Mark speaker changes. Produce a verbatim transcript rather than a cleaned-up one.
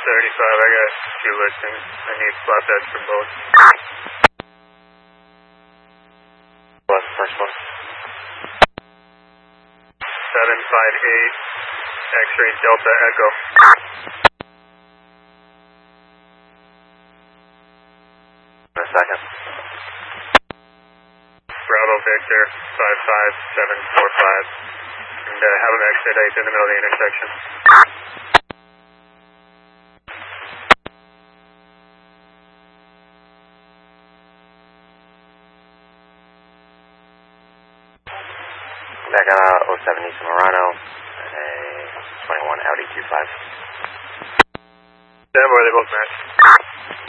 Speaker 1: seventy-five, I got two listings. I need spot beds for both.
Speaker 2: What's the first one?
Speaker 1: seven five eight, X-ray Delta Echo.
Speaker 2: In a second.
Speaker 1: Bravo Victor, five five seven four five. And uh, have them expedite in the middle of the intersection.
Speaker 2: Back on uh, oh seven East Murano, and a twenty-one Audi Q five.
Speaker 1: Stand by, they both match.